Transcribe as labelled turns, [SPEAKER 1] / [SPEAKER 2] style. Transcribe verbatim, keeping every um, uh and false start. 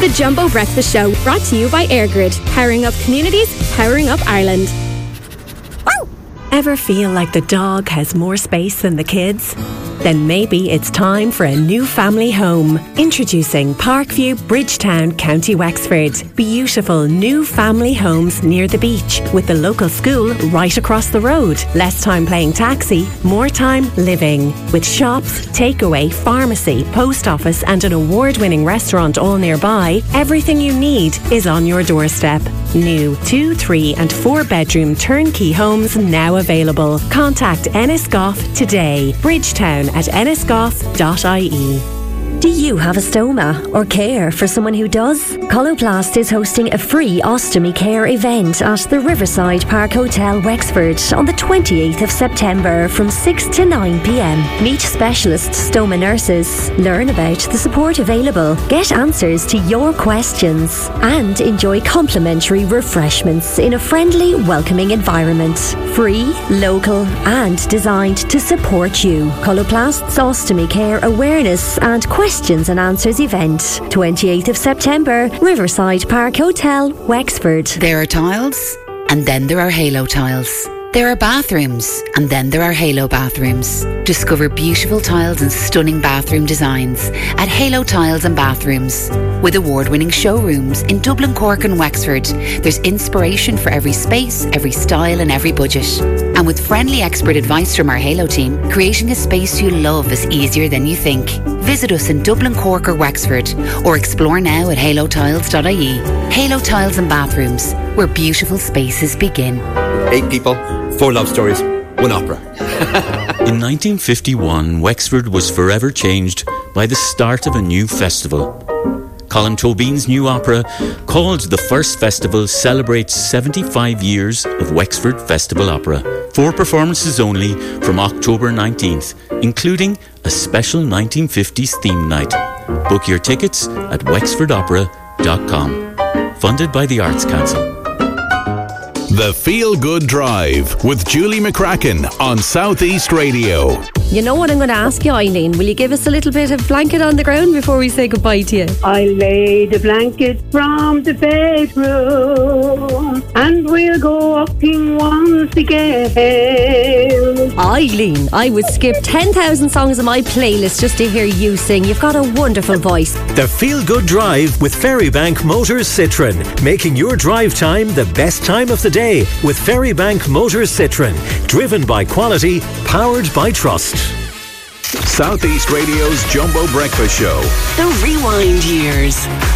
[SPEAKER 1] The Jumbo Breakfast Show, brought to you by AirGrid. Powering up communities, powering up Ireland.
[SPEAKER 2] Ever feel like the dog has more space than the kids? Then maybe it's time for a new family home. Introducing Parkview, Bridgetown, County Wexford. Beautiful new family homes near the beach, with the local school right across the road. Less time playing taxi, more time living. With shops, takeaway, pharmacy, post office and an award-winning restaurant all nearby, everything you need is on your doorstep. New two, three and four bedroom turnkey homes now available. Contact Ennisgoff today. Bridgetown at ennisgoff dot I E.
[SPEAKER 3] Do you have a stoma or care for someone who does? Coloplast is hosting a free ostomy care event at the Riverside Park Hotel, Wexford on the twenty-eighth of September from six to nine p.m. Meet specialist stoma nurses, learn about the support available, get answers to your questions and enjoy complimentary refreshments in a friendly, welcoming environment. Free, local and designed to support you. Coloplast's Ostomy Care Awareness and Questions and Answers event, twenty-eighth of September, Riverside Park Hotel, Wexford.
[SPEAKER 4] There are tiles, and then there are Halo tiles. There are bathrooms, and then there are Halo bathrooms. Discover beautiful tiles and stunning bathroom designs at Halo Tiles and Bathrooms. With award-winning showrooms in Dublin, Cork and Wexford, there's inspiration for every space, every style and every budget. And with friendly expert advice from our Halo team, creating a space you love is easier than you think. Visit us in Dublin, Cork or Wexford, or explore now at halo tiles dot I E. Halo Tiles and Bathrooms, where beautiful spaces begin.
[SPEAKER 5] Eight people, four love stories, one opera.
[SPEAKER 6] In nineteen fifty-one, Wexford was forever changed by the start of a new festival. Colin Tobin's new opera, called The First Festival, celebrates seventy-five years of Wexford Festival Opera. Four performances only from October nineteenth, including a special nineteen fifties theme night. Book your tickets at wexford opera dot com. Funded by the Arts Council.
[SPEAKER 7] The Feel Good Drive with Julie McCracken on Southeast Radio.
[SPEAKER 8] You know what I'm going to ask you, Eileen? Will you give us a little bit of blanket on the ground before we say goodbye to you?
[SPEAKER 9] I laid a blanket from the bedroom and we'll go walking once again.
[SPEAKER 8] Eileen, I would skip ten thousand songs on my playlist just to hear you sing. You've got a wonderful voice.
[SPEAKER 10] The Feel Good Drive with Ferrybank Motors Citroen, making your drive time the best time of the day with Ferrybank Motors Citroen, driven by quality, powered by trust.
[SPEAKER 7] Southeast Radio's Jumbo Breakfast Show.
[SPEAKER 2] The Rewind Years.